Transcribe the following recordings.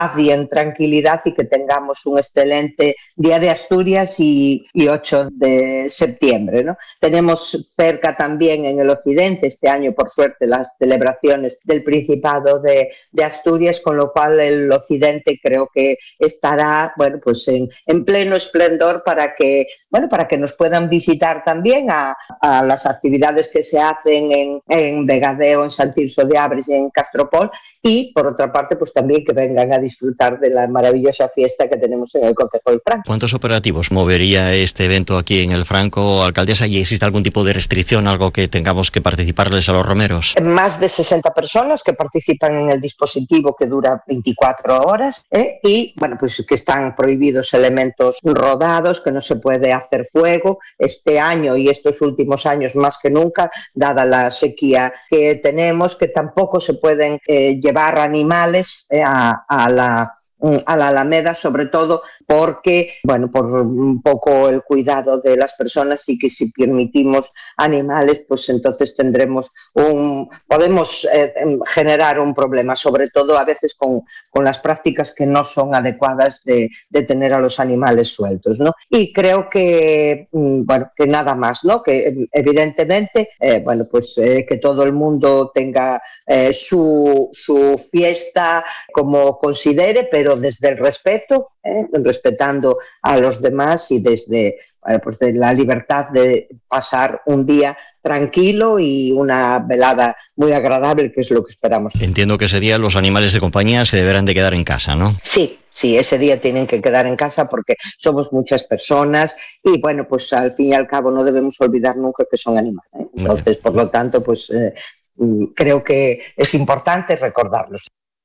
y en tranquilidad y que tengamos un excelente Día de Asturias y 8 de septiembre, ¿no? Tenemos cerca también en el occidente, este año por suerte, las celebraciones del Principado de Asturias, con lo cual el occidente creo que estará, bueno, pues en pleno esplendor para que nos puedan visitar también a las actividades que se hacen en Vegadeo, en Sant Tirso de Abres y en Castropol, y por otra parte pues también que vengan a disfrutar de la maravillosa fiesta que tenemos en el Concejo del Franco. ¿Cuántos operativos movería este evento aquí en el Franco, alcaldesa? ¿Y existe algún tipo de restricción, algo que tengamos que participarles a los romeros? Más de 60 personas que participan en el dispositivo que dura 24 horas y bueno, pues que están prohibidos elementos rodados, que no se puede hacer fuego. Este año y estos últimos años más que nunca, dada la sequía que tenemos, que tampoco se pueden llevar animales a la Alameda, sobre todo porque, bueno, por un poco el cuidado de las personas, y que si permitimos animales, pues entonces podemos generar un problema, sobre todo a veces con las prácticas que no son adecuadas de tener a los animales sueltos, ¿no? Y creo que, que nada más, ¿no? Que evidentemente, que todo el mundo tenga su fiesta como considere, pero desde el respeto, respetando a los demás y desde de la libertad de pasar un día tranquilo y una velada muy agradable, que es lo que esperamos. Entiendo que ese día los animales de compañía se deberán de quedar en casa, ¿no? Sí, ese día tienen que quedar en casa porque somos muchas personas y bueno, pues al fin y al cabo no debemos olvidar nunca que son animales, ¿eh? Entonces, por lo tanto, pues creo que es importante recordarlos.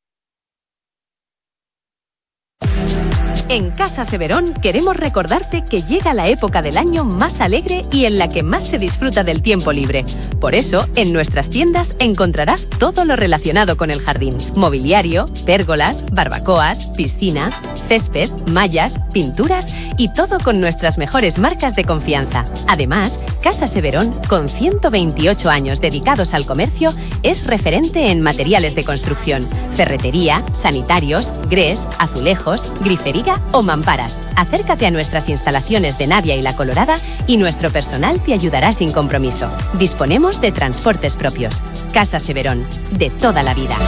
En Casa Severón queremos recordarte que llega la época del año más alegre y en la que más se disfruta del tiempo libre. Por eso, en nuestras tiendas encontrarás todo lo relacionado con el jardín. Mobiliario, pérgolas, barbacoas, piscina, césped, mallas, pinturas y todo con nuestras mejores marcas de confianza. Además, Casa Severón, con 128 años dedicados al comercio, es referente en materiales de construcción, ferretería, sanitarios, grés, azulejos, grifería o mamparas. Acércate a nuestras instalaciones de Navia y La Colorada y nuestro personal te ayudará sin compromiso. Disponemos de transportes propios. Casa Severón, de toda la vida.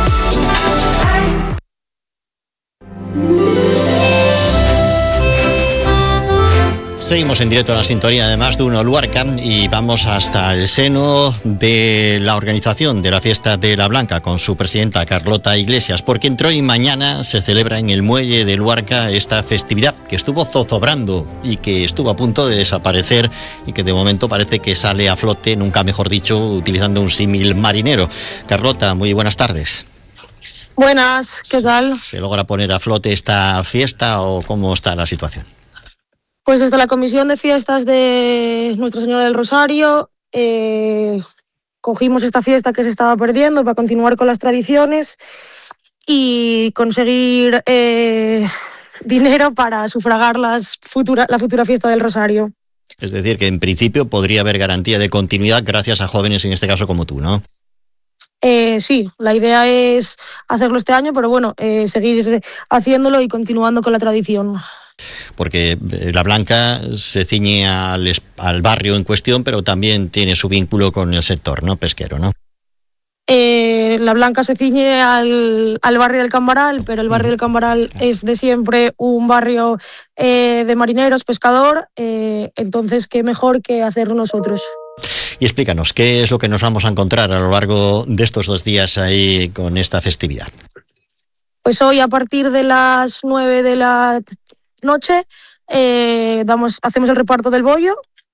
Seguimos en directo a la sintonía de Más de Uno Luarca y vamos hasta el seno de la organización de la Fiesta de la Blanca con su presidenta Carlota Iglesias, porque entre hoy y mañana se celebra en el muelle de Luarca esta festividad que estuvo zozobrando y que estuvo a punto de desaparecer y que de momento parece que sale a flote, nunca mejor dicho, utilizando un símil marinero. Carlota, muy buenas tardes. Buenas, ¿qué tal? ¿Se logra poner a flote esta fiesta o cómo está la situación? Pues desde la Comisión de Fiestas de Nuestra Señora del Rosario cogimos esta fiesta que se estaba perdiendo para continuar con las tradiciones y conseguir dinero para sufragar la futura fiesta del Rosario. Es decir, que en principio podría haber garantía de continuidad gracias a jóvenes, en este caso como tú, ¿no? Sí, la idea es hacerlo este año, pero bueno, seguir haciéndolo y continuando con la tradición. Porque la Blanca se ciñe al barrio en cuestión, pero también tiene su vínculo con el sector, ¿no? Pesquero, ¿no? La Blanca se ciñe al barrio del Cambaral, pero el barrio del Cambaral es de siempre un barrio de marineros, pescador, entonces qué mejor que hacerlo nosotros. Y explícanos, ¿qué es lo que nos vamos a encontrar a lo largo de estos 2 días ahí con esta festividad? Pues hoy a partir de las 9 de la noche hacemos el reparto del bollo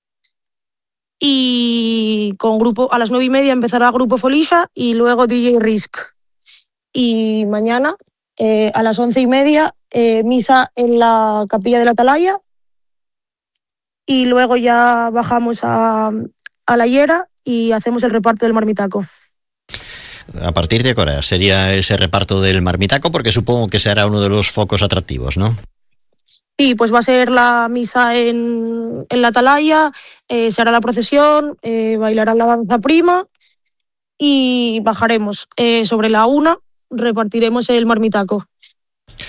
y a las 9:30 empezará Grupo Folisha y luego DJ Risk. Y mañana a las 11:30 misa en la capilla de la Atalaya y luego ya bajamos a la Llera y hacemos el reparto del marmitaco. ¿A partir de qué hora sería ese reparto del marmitaco? Porque supongo que será uno de los focos atractivos, ¿no? Sí, pues va a ser la misa en la Atalaya, se hará la procesión, bailará la danza prima y bajaremos. Sobre la 1 repartiremos el marmitaco.